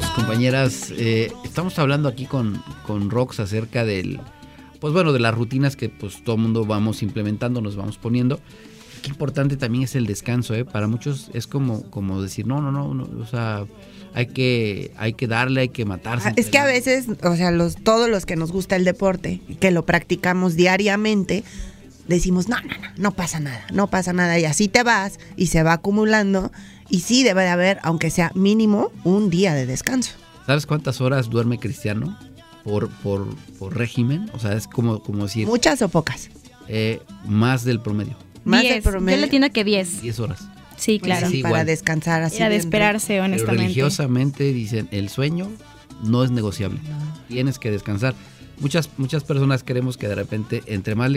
compañeros, compañeras, estamos hablando aquí con Rox acerca del, pues bueno, de las rutinas que pues todo el mundo vamos implementando, nos vamos poniendo. Qué importante también es el descanso, para muchos es como decir, no, o sea, hay que darle, hay que matarse. Es que a veces, o sea, todos los que nos gusta el deporte, que lo practicamos diariamente, decimos, no pasa nada, y así te vas, y se va acumulando, y sí debe de haber, aunque sea mínimo, un día de descanso. ¿Sabes cuántas horas duerme Cristiano por régimen? O sea, es como decir... ¿Muchas o pocas? Más del promedio. Más 10, del promedio. yo le atiendo que 10. 10 horas. Sí, claro. Sí, para igual. descansar así. Era de bien esperarse, Pero honestamente. religiosamente dicen, el sueño no es negociable. No. Tienes que descansar. Muchas personas creemos que de repente, entre más le